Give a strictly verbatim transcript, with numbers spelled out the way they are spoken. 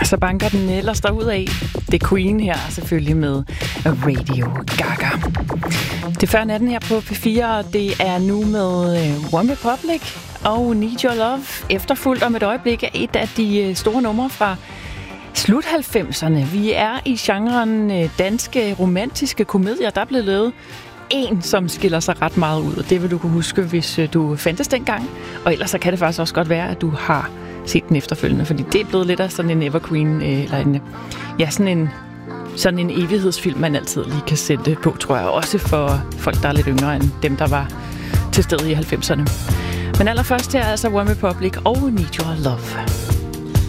Så banker den ellers derudad. Det er Queen her, selvfølgelig med Radio Gaga. Det er før natten her på P fire, og det er nu med One Republic og Need Your Love. Efterfulgt om et øjeblik af et af de store numre fra slut halvfemserne. Vi er i genren danske romantiske komedier. Der er blevet lavet en, som skiller sig ret meget ud, og det vil du kunne huske, hvis du fandtes dengang. Og ellers så kan det faktisk også godt være, at du har set den efterfølgende, fordi det er blevet lidt af sådan en evergreen, eller en, ja, sådan en, sådan en evighedsfilm, man altid lige kan sætte på, tror jeg. Også for folk, der er lidt yngre end dem, der var til stede i halvfemserne. Men allerførst her er altså One Republic og Need Your Love.